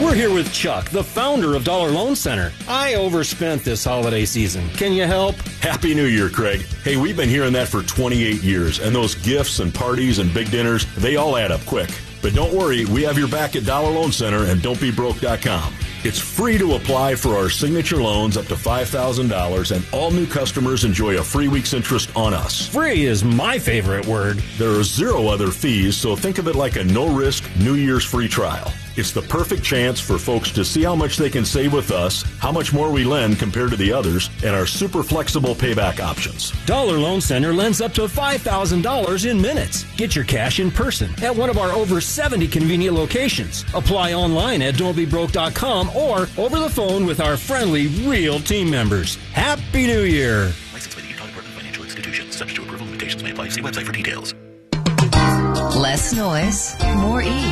We're here with Chuck, the founder of Dollar Loan Center. I overspent this holiday season. Can you help? Happy New Year, Craig. Hey, we've been hearing that for 28 years, and those gifts and parties and big dinners, they all add up quick. But don't worry, we have your back at Dollar Loan Center and don'tbebroke.com. It's free to apply for our signature loans up to $5,000, and all new customers enjoy a free week's interest on us. Free is my favorite word. There are zero other fees, so think of it like a no-risk New Year's free trial. It's the perfect chance for folks to see how much they can save with us, how much more we lend compared to the others, and our super flexible payback options. Dollar Loan Center lends up to $5,000 in minutes. Get your cash in person at one of our over 70 convenient locations. Apply online at don'tbebroke.com or over the phone with our friendly, real team members. Happy New Year! Licensed by the Utah Department of Financial Institutions. Subject to approval, limitations may apply. See website for details. Less noise, more ease.